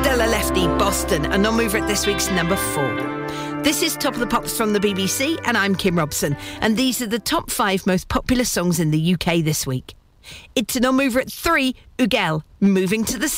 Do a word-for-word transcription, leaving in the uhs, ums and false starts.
Stella Lefty, Boston, a non-mover at this week's number four. This is Top of the Pops from the B B C, and I'm Kim Robson, and these are the top five most popular songs in the U K this week. It's a non-mover at three, Ugel, Moving to the